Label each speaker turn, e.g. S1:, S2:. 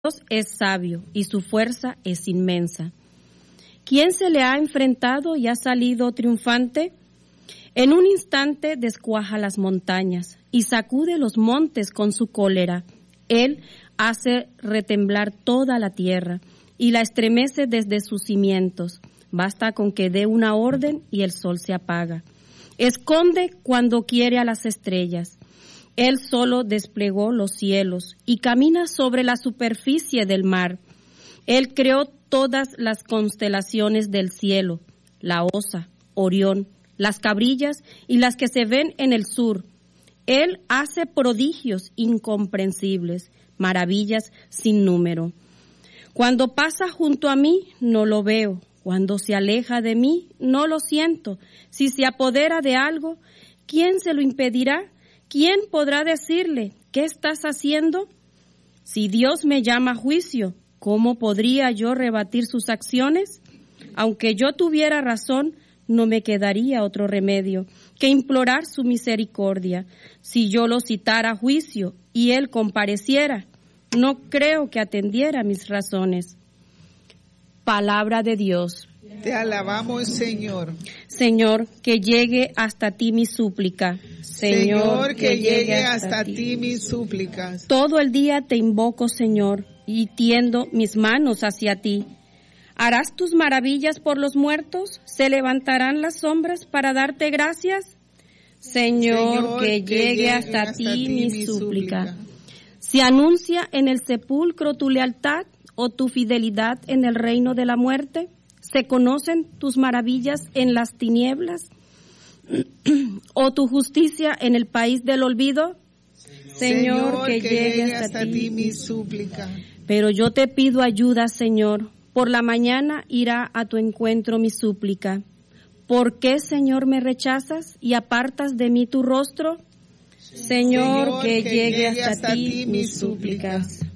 S1: Dios es sabio y su fuerza es inmensa. ¿Quién se le ha enfrentado y ha salido triunfante? En un instante descuaja las montañas y sacude los montes con su cólera. Él hace retemblar toda la tierra y la estremece desde sus cimientos. Basta con que dé una orden y el sol se apaga. Esconde cuando quiere a las estrellas. Él solo desplegó los cielos y camina sobre la superficie del mar. Él creó todas las constelaciones del cielo, la Osa, Orión, las cabrillas y las que se ven en el sur. Él hace prodigios incomprensibles, maravillas sin número. Cuando pasa junto a mí, no lo veo. Cuando se aleja de mí, no lo siento. Si se apodera de algo, ¿quién se lo impedirá? ¿Quién podrá decirle, ¿qué estás haciendo? Si Dios me llama a juicio, ¿cómo podría yo rebatir sus acciones? Aunque yo tuviera razón, no me quedaría otro remedio que implorar su misericordia. Si yo lo citara a juicio y él compareciera, no creo que atendiera mis razones. Palabra de Dios.
S2: Te alabamos, Señor.
S1: Señor, que llegue hasta ti mi súplica.
S2: Señor, que llegue hasta ti mis súplicas.
S1: Todo el día te invoco, Señor, y tiendo mis manos hacia ti. ¿Harás tus maravillas por los muertos? ¿Se levantarán las sombras para darte gracias? Señor, que llegue hasta ti mi súplica. ¿Se anuncia en el sepulcro tu lealtad o tu fidelidad en el reino de la muerte? ¿Se conocen tus maravillas en las tinieblas o tu justicia en el país del olvido?
S2: Señor, que llegue hasta ti mi súplica.
S1: Pero yo te pido ayuda, Señor. Por la mañana irá a tu encuentro mi súplica. ¿Por qué, Señor, me rechazas y apartas de mí tu rostro? Señor, que llegue hasta ti mis súplicas.